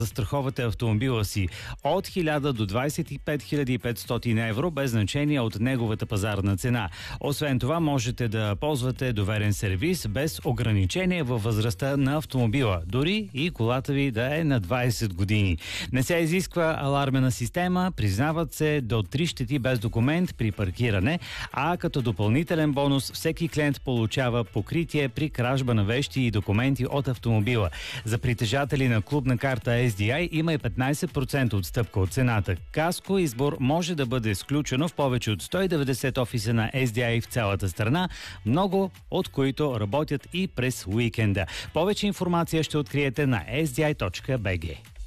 застраховате автомобила си от 1000 до 25 500 евро, без значение от неговата пазарна цена. Освен това, можете да ползвате доверен сервис без ограничение във възрастта на автомобила, дори и колата ви да е на 20 години. Не се изисква алармена система, признават се до 3 щети без документ при паркиране, а като допълнителен бонус всеки клиент получава покритие при кражба на вещи и документи от автомобила. За притежатели на клубна карта SDI има и 15% отстъпка от цената. Каско избор може да бъде сключено в повече от 190 офиса на SDI в цялата страна, много от които работят и през уикенда. Повече информация ще откриете на sdi.bg.